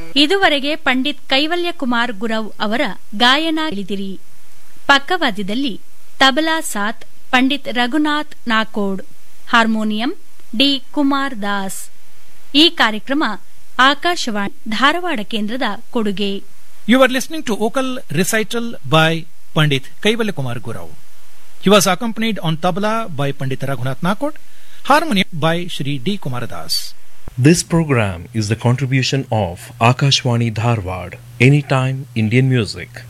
ಇದುವರೆಗೆ ಪಂಡಿತ್ ಕೈವಲ್ಯ ಕುಮಾರ್ ಗುರವ್ ಅವರ ಗಾಯನ ಕೇಳಿದಿರಿ. ಪಕ್ಕವಾದ್ಯದಲ್ಲಿ ತಬಲಾ ಸಾತ್ ಪಂಡಿತ್ ರಘುನಾಥ್ ನಾಕೋಡ್, ಹಾರ್ಮೋನಿಯಂ ಡಿ ಕುಮಾರ್ ದಾಸ್. ಈ ಕಾರ್ಯಕ್ರಮ ಆಕಾಶವಾಣಿ ಧಾರವಾಡ ಕೇಂದ್ರದ ಕೊಡುಗೆ. You are listening to vocal recital by Pandit Kaivalya Kumar Gurav. He was accompanied on tabla by Pandit Raghunath Nakod, harmonium by Shri D. Kumar Das. This program is the contribution of Akashwani Dharwad, Anytime Indian Music.